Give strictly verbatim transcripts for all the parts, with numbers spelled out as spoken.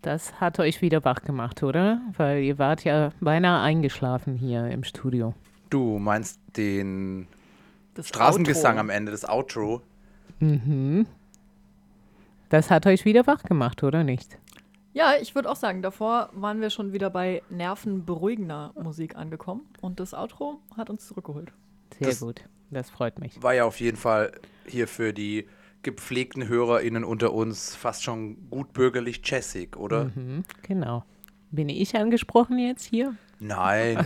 Das hat euch wieder wach gemacht, oder? Weil ihr wart ja beinahe eingeschlafen hier im Studio. Du meinst den Das Straßengesang Outro. am Ende, das Outro. Mhm. Das hat euch wieder wach gemacht, oder nicht? Ja, ich würde auch sagen, davor waren wir schon wieder bei nervenberuhigender Musik angekommen und das Outro hat uns zurückgeholt. Sehr Das- gut. Das freut mich. War ja auf jeden Fall hier für die gepflegten HörerInnen unter uns fast schon gut bürgerlich jazzig, oder? Mhm, genau. Bin ich angesprochen jetzt hier? Nein.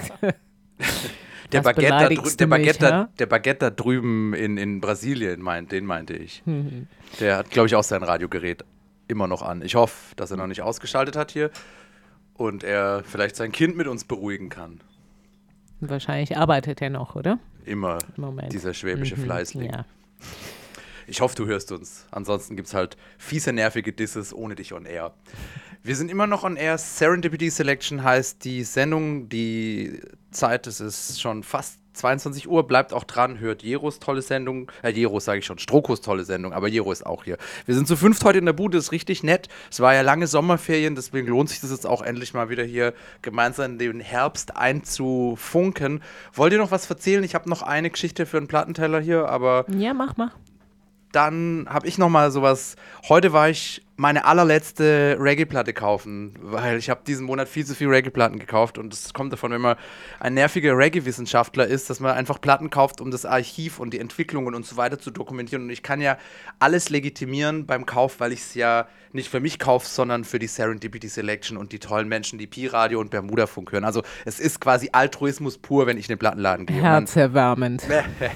Der Was Baguette, da beleidigst drü- der, du mich, Baguette da, ha? der Baguette da drüben in, in Brasilien, meint, den meinte ich. Mhm. Der hat, glaube ich, auch sein Radiogerät immer noch an. Ich hoffe, dass er noch nicht ausgeschaltet hat hier und er vielleicht sein Kind mit uns beruhigen kann. Wahrscheinlich arbeitet er noch, oder? Immer Im Moment. dieser schwäbische Mhm, Fleißling. Ja. Ich hoffe, du hörst uns. Ansonsten gibt es halt fiese, nervige Disses ohne dich on air. Wir sind immer noch on air. Serendipity Selection heißt die Sendung. Die Zeit, es ist schon fast zweiundzwanzig Uhr. Bleibt auch dran, hört Jeros tolle Sendung. Äh, Jeros sage ich schon, Strokos tolle Sendung, aber Jero ist auch hier. Wir sind zu fünft heute in der Bude, ist richtig nett. Es war ja lange Sommerferien, deswegen lohnt sich das jetzt auch endlich mal wieder hier gemeinsam in den Herbst einzufunken. Wollt ihr noch was erzählen? Ich habe noch eine Geschichte für einen Plattenteller hier, aber Ja, mach, mach. dann habe ich noch mal sowas. Heute war ich meine allerletzte Reggae-Platte kaufen, weil ich habe diesen Monat viel zu viel Reggae-Platten gekauft und das kommt davon, wenn man ein nerviger Reggae-Wissenschaftler ist, dass man einfach Platten kauft, um das Archiv und die Entwicklungen und so weiter zu dokumentieren und ich kann ja alles legitimieren beim Kauf, weil ich es ja nicht für mich kaufe, sondern für die Serendipity Selection und die tollen Menschen, die Pi-Radio und Bermuda-Funk hören. Also es ist quasi Altruismus pur, wenn ich in den Plattenladen gehe. Und dann- Herzerwärmend.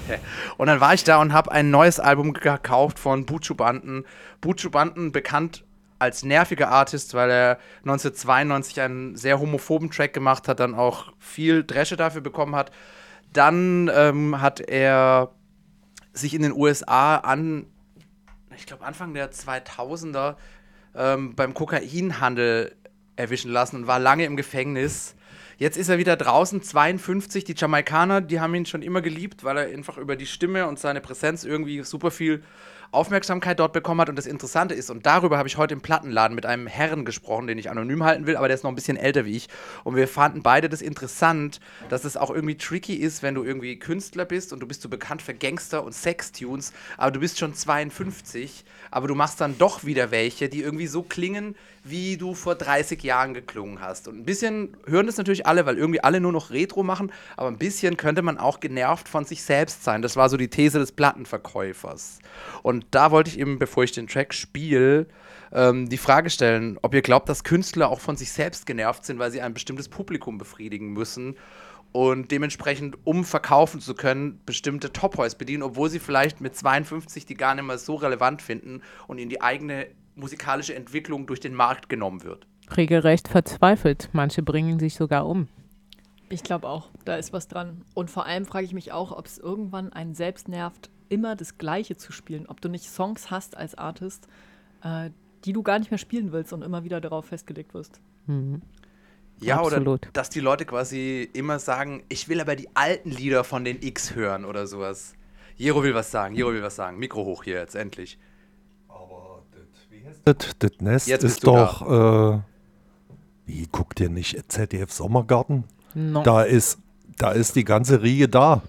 und dann war ich da und habe ein neues Album gekauft von Buju Banton. Buju Banton, bekannt als nerviger Artist, weil er neunzehnhundertzweiundneunzig einen sehr homophoben Track gemacht hat, dann auch viel Dresche dafür bekommen hat. Dann ähm, hat er sich in den U S A an, ich glaube Anfang der zweitausender, ähm, beim Kokainhandel erwischen lassen und war lange im Gefängnis. Jetzt ist er wieder draußen, zweiundfünfzig. Die Jamaikaner, die haben ihn schon immer geliebt, weil er einfach über die Stimme und seine Präsenz irgendwie super viel Aufmerksamkeit dort bekommen hat. Und das Interessante ist, und darüber habe ich heute im Plattenladen mit einem Herrn gesprochen, den ich anonym halten will, aber der ist noch ein bisschen älter wie ich. Und wir fanden beide das interessant, dass es auch irgendwie tricky ist, wenn du irgendwie Künstler bist und du bist so bekannt für Gangster- und Sextunes, aber du bist schon zweiundfünfzig, aber du machst dann doch wieder welche, die irgendwie so klingen, wie du vor dreißig Jahren geklungen hast. Und ein bisschen hören das natürlich alle, weil irgendwie alle nur noch Retro machen, aber ein bisschen könnte man auch genervt von sich selbst sein. Das war so die These des Plattenverkäufers. Und da wollte ich eben, bevor ich den Track spiele, ähm, die Frage stellen, ob ihr glaubt, dass Künstler auch von sich selbst genervt sind, weil sie ein bestimmtes Publikum befriedigen müssen und dementsprechend, um verkaufen zu können, bestimmte Top-Boys bedienen, obwohl sie vielleicht mit zweiundfünfzig die gar nicht mehr so relevant finden und ihnen die eigene musikalische Entwicklung durch den Markt genommen wird. Regelrecht verzweifelt. Manche bringen sich sogar um. Ich glaube auch, da ist was dran. Und vor allem frage ich mich auch, ob es irgendwann einen selbst nervt, immer das Gleiche zu spielen. Ob du nicht Songs hast als Artist, äh, die du gar nicht mehr spielen willst und immer wieder darauf festgelegt wirst. Mhm. Ja, Absolut. oder dass die Leute quasi immer sagen, ich will aber die alten Lieder von den X hören oder sowas. Jero will was sagen, Jero will was sagen. Mikro hoch hier jetzt, endlich. Aber das, wie heißt das? Das Nest Jetzt bist ist du doch, äh, wie, guckt ihr nicht Z D F Sommergarten? No. Da ist, da ist die ganze Riege da.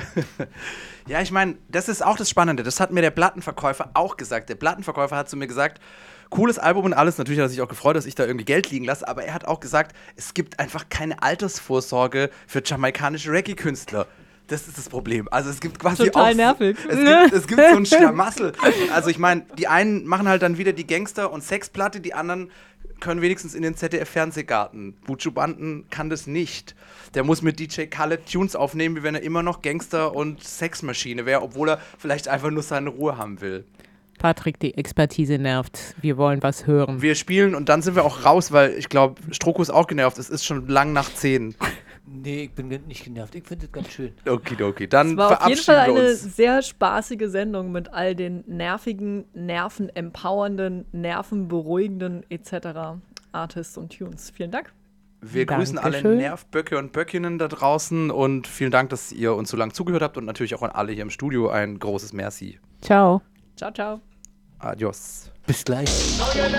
Ja, ich meine, das ist auch das Spannende. Das hat mir der Plattenverkäufer auch gesagt. Der Plattenverkäufer hat zu mir gesagt, cooles Album und alles. Natürlich hat er sich auch gefreut, dass ich da irgendwie Geld liegen lasse. Aber er hat auch gesagt, es gibt einfach keine Altersvorsorge für jamaikanische Reggae-Künstler. Das ist das Problem. Also es gibt quasi Total auch, nervig. Es gibt, es gibt so ein Schlamassel. Also ich meine, die einen machen halt dann wieder die Gangster- und Sexplatte, die anderen können wenigstens in den Z D F-Fernsehgarten. Buju Banton kann das nicht. Der muss mit D J Khaled Tunes aufnehmen, wie wenn er immer noch Gangster- und Sexmaschine wäre, obwohl er vielleicht einfach nur seine Ruhe haben will. Patrick, die Expertise nervt. Wir wollen was hören. Wir spielen und dann sind wir auch raus, weil ich glaube, Stroko ist auch genervt. Es ist schon lang nach zehn. Nee, ich bin ge- nicht genervt. Ich finde es ganz schön. Okidoki, dann Es war auf jeden Fall verabschieden wir eine uns. sehr spaßige Sendung mit all den nervigen, nervenempowernden, nervenberuhigenden et cetera Artists und Tunes. Vielen Dank. Wir grüßen alle Dankeschön. Nervböcke und Böckinnen da draußen und vielen Dank, dass ihr uns so lange zugehört habt und natürlich auch an alle hier im Studio ein großes Merci. Ciao. Ciao, ciao. Adios. Bis gleich. Neue